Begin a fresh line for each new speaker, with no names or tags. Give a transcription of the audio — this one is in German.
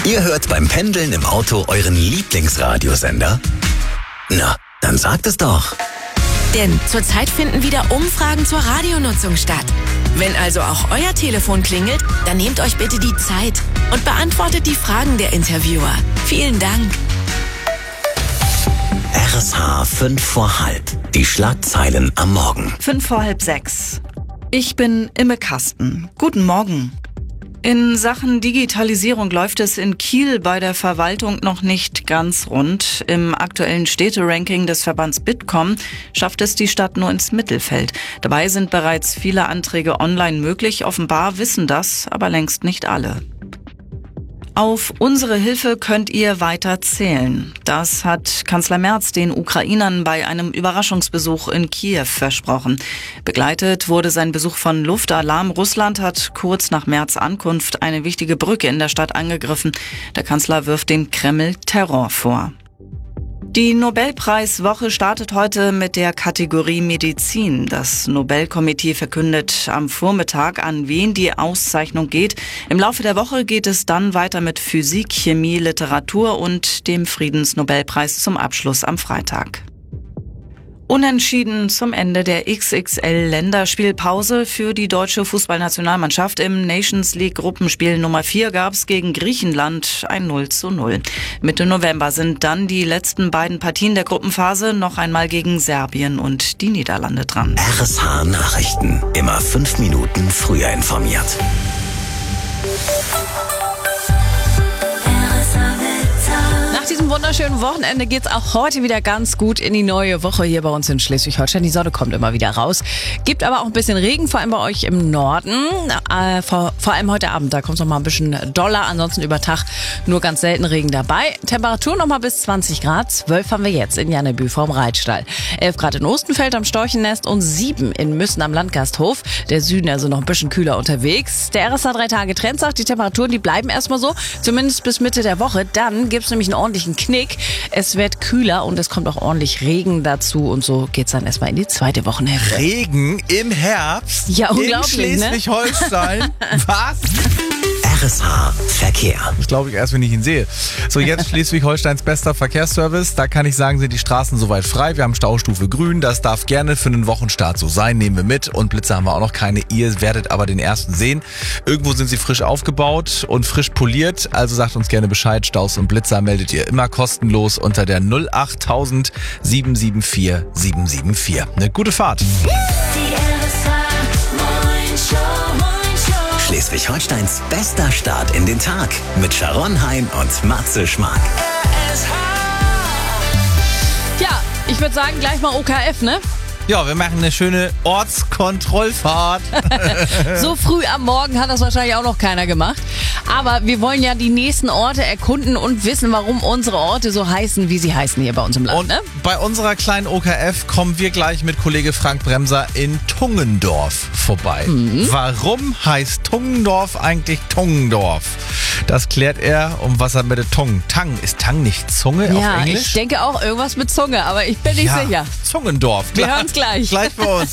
Ihr hört beim Pendeln im Auto euren Lieblingsradiosender? Na, dann sagt es doch.
Denn zurzeit finden wieder Umfragen zur Radionutzung statt. Wenn also auch euer Telefon klingelt, dann nehmt euch bitte die Zeit und beantwortet die Fragen der Interviewer. Vielen Dank.
RSH 5 vor halb. Die Schlagzeilen am Morgen.
5 vor halb 6. Ich bin Imme Kasten. Guten Morgen. In Sachen Digitalisierung läuft es in Kiel bei der Verwaltung noch nicht ganz rund. Im aktuellen Städteranking des Verbands Bitkom schafft es die Stadt nur ins Mittelfeld. Dabei sind bereits viele Anträge online möglich. Offenbar wissen das aber längst nicht alle. Auf unsere Hilfe könnt ihr weiter zählen. Das hat Kanzler Merz den Ukrainern bei einem Überraschungsbesuch in Kiew versprochen. Begleitet wurde sein Besuch von Luftalarm. Russland hat kurz nach Merz' Ankunft eine wichtige Brücke in der Stadt angegriffen. Der Kanzler wirft dem Kreml Terror vor. Die Nobelpreiswoche startet heute mit der Kategorie Medizin. Das Nobelkomitee verkündet am Vormittag, an wen die Auszeichnung geht. Im Laufe der Woche geht es dann weiter mit Physik, Chemie, Literatur und dem Friedensnobelpreis zum Abschluss am Freitag. Unentschieden zum Ende der XXL-Länderspielpause für die deutsche Fußballnationalmannschaft. Im Nations League Gruppenspiel Nummer 4 gab es gegen Griechenland ein 0:0. Mitte November sind dann die letzten beiden Partien der Gruppenphase noch einmal gegen Serbien und die Niederlande dran.
RSH Nachrichten. Immer 5 Minuten früher informiert.
Nach diesem wunderschönen Wochenende geht's auch heute wieder ganz gut in die neue Woche hier bei uns in Schleswig-Holstein. Die Sonne kommt immer wieder raus. Gibt aber auch ein bisschen Regen, vor allem bei euch im Norden. Vor allem heute Abend, da kommt es noch mal ein bisschen doller. Ansonsten über Tag nur ganz selten Regen dabei. Temperatur noch mal bis 20 Grad. 12 haben wir jetzt in Jannebü vorm Reitstall. 11 Grad in Ostenfeld am Storchennest und 7 in Müssen am Landgasthof. Der Süden also noch ein bisschen kühler unterwegs. Der RSH 3 Tage Trend sagt, die Temperaturen, die bleiben erstmal so. Zumindest bis Mitte der Woche. Dann gibt's nämlich einen ordentlichen Knick. Es wird kühler und es kommt auch ordentlich Regen dazu und so geht's dann erstmal in die zweite Wochenhälfte.
Regen im Herbst?
Ja, unglaublich,
in Schleswig-Holstein? Was?
RSH Verkehr.
Das glaube ich erst, wenn ich ihn sehe. So, jetzt Schleswig-Holsteins bester Verkehrsservice. Da kann ich sagen, sind die Straßen soweit frei. Wir haben Staustufe grün. Das darf gerne für einen Wochenstart so sein. Nehmen wir mit. Und Blitze haben wir auch noch keine. Ihr werdet aber den ersten sehen. Irgendwo sind sie frisch aufgebaut und frisch poliert. Also sagt uns gerne Bescheid. Staus und Blitzer meldet ihr immer kostenlos unter der 08000 774 774. Eine gute Fahrt.
Schleswig-Holsteins bester Start in den Tag mit Sharon Hein und Matze Schmark.
Ja, ich würde sagen, gleich mal OKF, ne?
Ja, wir machen eine schöne Ortskontrollfahrt.
So früh am Morgen hat das wahrscheinlich auch noch keiner gemacht. Aber wir wollen ja die nächsten Orte erkunden und wissen, warum unsere Orte so heißen, wie sie heißen hier bei uns im Land.
Und
ne?
bei unserer kleinen OKF kommen wir gleich mit Kollege Frank Bremser in Tungendorf vorbei. Warum heißt Tungendorf eigentlich Tungendorf? Das klärt er, um was er mit der Tong. Tang, ist Tang nicht Zunge auf
Ja,
Englisch?
ich denke auch irgendwas mit Zunge, aber ich bin nicht sicher.
Zungendorf.
Wir hören's gleich.
Gleich bei uns.